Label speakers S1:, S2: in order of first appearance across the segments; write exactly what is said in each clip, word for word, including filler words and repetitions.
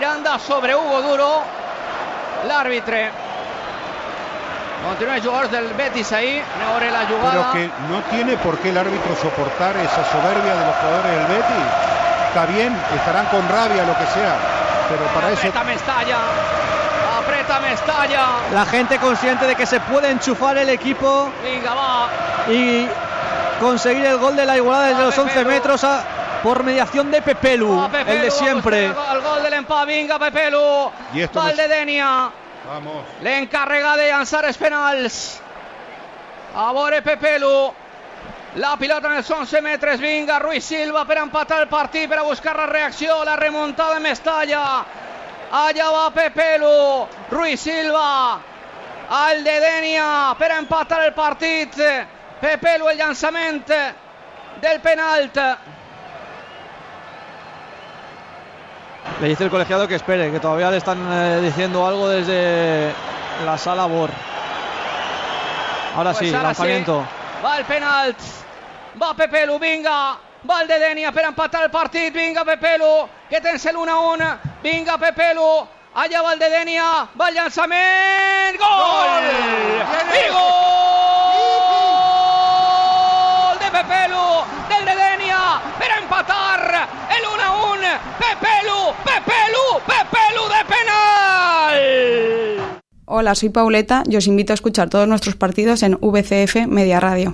S1: Miranda sobre Hugo Duro. L'àrbitre continúa el jugador del Betis ahí, ahora la jugada.
S2: Pero que no tiene por qué el árbitro soportar esa soberbia de los jugadores del Betis. Está bien, estarán con rabia, lo que sea, pero para eso...
S1: Aprieta Mestalla, aprieta Mestalla.
S3: La gente consciente de que se puede enchufar el equipo.
S1: Venga, va.
S3: Y conseguir el gol de la igualdad desde los once metros a, por mediación de Pepelu,
S1: Pepelu,
S3: el de siempre.
S1: El gol del empate, venga Pepelu.
S2: Y esto
S1: Val de
S2: no es...
S1: Denia.
S2: Vamos.
S1: L'encarrega de llançar els penals. A veure Pepelu. La pilota en els onze metres. Vinga, Ruiz Silva per empatar el partit, per a buscar la reacció, la remuntada de Mestalla. Allà va Pepelu. Ruiz Silva. Al de Denia per a empatar el partit. Pepelu, el llançament del penalt.
S3: Le dice el colegiado que espere, que todavía le están eh, diciendo algo desde la sala B O R. Ahora pues sí, ahora lanzamiento.
S1: Sí. Va el penalt. Va Pepelu, vinga. Va el de Denia per empatar el partit. Vinga Pepelu, que tens l'u a u. Vinga Pepelu. Allà va el de Denia. Va el llançament. Gol! Gol! I gol de Pepelu, del de Denia, per empatar el u a u. Pepelu, Pepelu, Pepelu de penal.
S4: Hola, soy Pauleta y os invito a escuchar todos nuestros partidos en V C F Media Radio.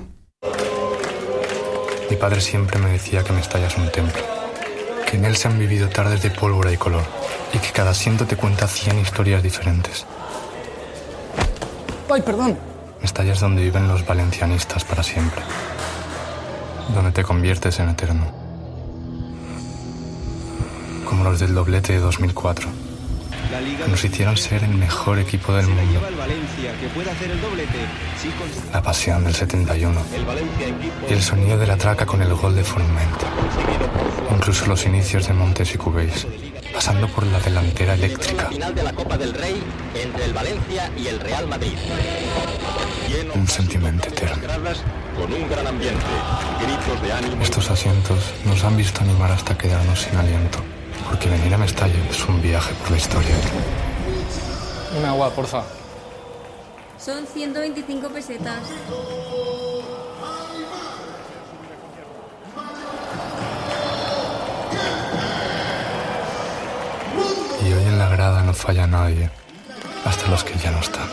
S5: Mi padre siempre me decía que Mestalla es un templo, que en él se han vivido tardes de pólvora y color, y que cada asiento te cuenta cien historias diferentes.
S6: ¡Ay, perdón!
S5: Mestalla es donde viven los valencianistas para siempre, donde te conviertes en eterno, como los del doblete de dos mil cuatro. Que nos hicieron ser el mejor equipo del mundo. La pasión del setenta y uno y el sonido de la traca con el gol de Forment. Incluso los inicios de Montes y Cubéis, pasando por la delantera eléctrica. Un sentimiento eterno. Estos asientos nos han visto animar hasta quedarnos sin aliento. Porque venir a Mestalla es un viaje por la historia.
S6: Un agua, porfa.
S7: Son ciento veinticinco pesetas.
S5: Y hoy en la grada no falla nadie, hasta los que ya no están.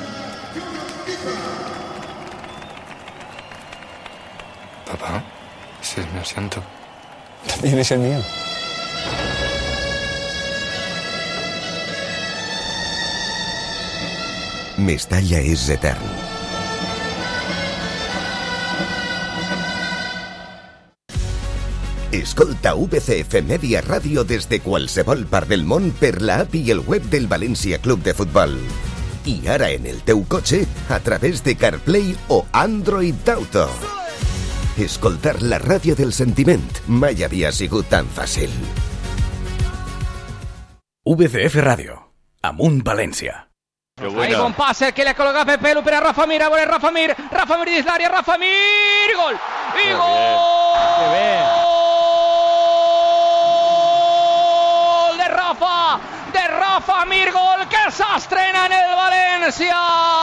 S5: Papá, ese es mi asiento.
S6: También es el mío.
S8: Mestalla és etern. Escolta V C F Media Ràdio des de qualsevol part del món per l'app i el web del València Club de Futbol. I ara en el teu cotxe a través de CarPlay o Android Auto. Escoltar la ràdio del sentiment mai havia sigut tan fàcil.
S9: V C F Ràdio. Amunt València.
S1: Ahí con pase que le coloca Pepelu para Rafa Mir, ahora Rafa Mir, Rafa Mir desde el área, Rafa Mir, gol, y gol de Rafa, de Rafa Mir, gol que se estrena en el Valencia,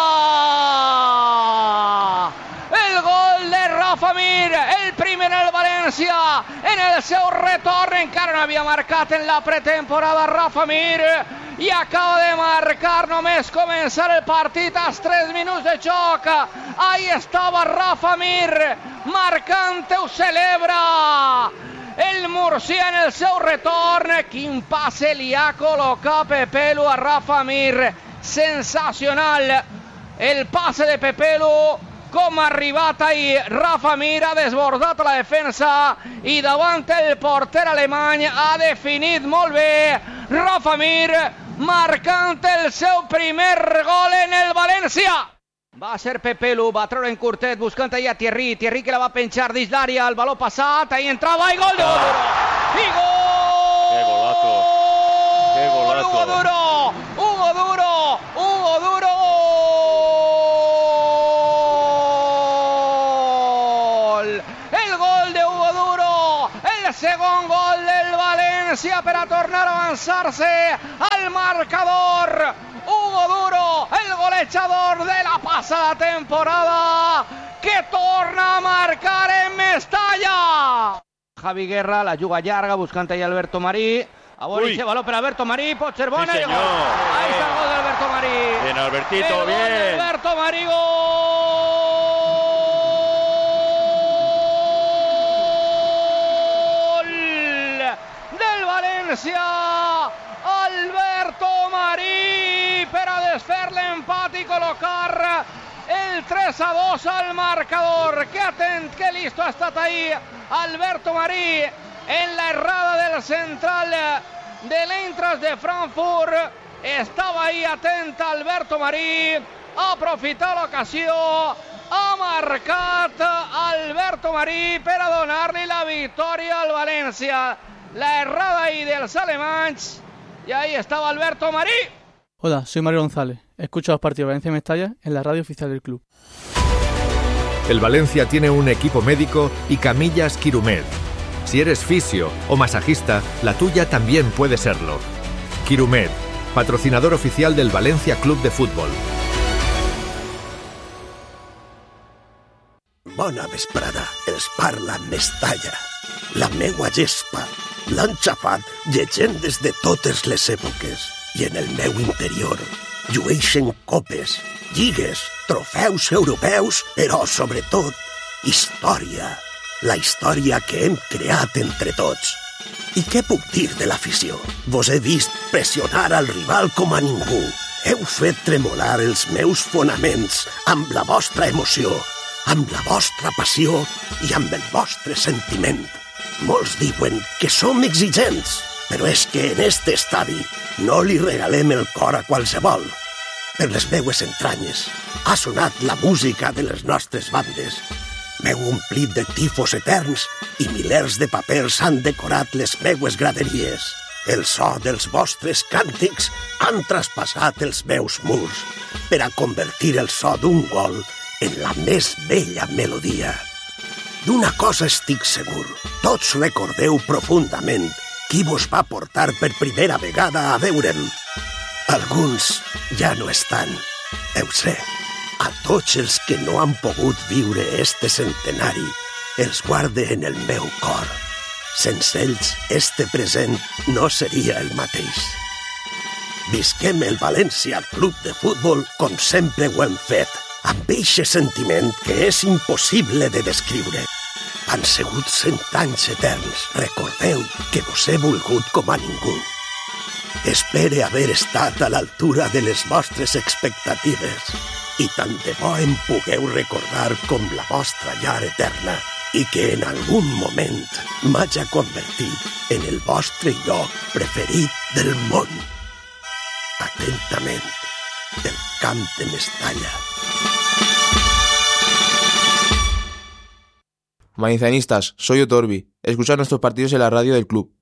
S1: el gol de Rafa Mir, el primer en el Valencia, en el seu retorn, encara no havia marcat en la pretemporada Rafa Mir, i acaba de marcar només començar el partit als tres minuts de joc. Ahí estava Rafa Mir marcant, ho celebra el murcià en el seu retorn. Quin passe li ha col·locat Pepelu a Rafa Mir, sensacional el passe de Pepelu, com ha arribat ahir Rafa Mir, ha desbordat la defensa i davant el porter alemany ha definit molt bé Rafa Mir, marcant el seu primer gol en el València. Va ser Pepelu, va treure en curtet buscant ahí a Thierry, Thierry que la va penjar dins l'àrea, el baló passat, ahí entrava i gol de Hugo Duro. I gol!
S10: ¡Qué golazo! ¡Qué golazo!
S1: Hugo Duro, Hugo Duro, Hugo Duro. El gol de Hugo Duro, el segon gol del València. València per a tornar a avançar-se al marcador. Hugo Duro, el golejador de la passada temporada, que torna a marcar en Mestalla. Javi Guerra, la juga llarga, buscant ahí Alberto Marí. A veure, aquest baló per Alberto Marí, pot ser bona.
S10: Sí,
S1: i gol. Ahí está el gol de Alberto Marí.
S10: Bien, Albertito,
S1: el
S10: bien.
S1: Gol de Alberto Marí, gol del València. Alberto Marí per a desfer l'empat i col·locar el tres a dos al marcador. Que atent, que listo ha estat ahí Alberto Marí en la errada del central de l'Eintracht de Frankfurt. Estava ahí atent Alberto Marí, ha aprofitat l'ocasió, ha marcat Alberto Marí per a donar-li la victòria al València. La errada ahí dels alemanys, y ahí estaba Alberto Marí.
S11: Hola, soy Mario González. Escucho los partidos de Valencia Mestalla en la radio oficial del club.
S12: El Valencia tiene un equipo médico y camillas Quirumed. Si eres fisio o masajista, la tuya también puede serlo. Quirumed, patrocinador oficial del Valencia Club de Fútbol.
S13: Bona vesprada, els parla Mestalla. La meua gespa l'han xafat llegendes de totes les èpoques i en el meu interior llueixen copes, lligues, trofeus europeus, però sobretot història. La història que hem creat entre tots. I què puc dir de l'afició? Vos he vist pressionar al rival com a ningú. Heu fet tremolar els meus fonaments amb la vostra emoció, amb la vostra passió i amb el vostre sentiment. Molts diuen que som exigents, però és que en este estadi no li regalem el cor a qualsevol. Per les meues entranyes ha sonat la música de les nostres bandes. M'heu omplit de tifos eterns i milers de papers han decorat les meues graderies. El so dels vostres càntics han traspassat els meus murs per a convertir el so d'un gol en la més bella melodia. D'una cosa estic segur, tots recordeu profundament qui vos va portar per primera vegada a veure'm. Alguns ja no estan, ho sé. A tots els que no han pogut viure este centenari, els guarde en el meu cor. Sense ells, este present no seria el mateix. Visquem el València Club de Futbol com sempre ho hem fet, amb eixe sentiment que és impossible de descriure. Han sigut cent anys eterns. Recordeu que vos he volgut com a ningú. Espere haver estat a l'altura de les vostres expectatives i tant de bo em pugueu recordar com la vostra llar eterna i que en algun moment m'haja convertit en el vostre lloc preferit del món. Atentament, del camp de Mestalla.
S14: Valencianistas, soy Otorbi. Escuchad nuestros partidos en la radio del club.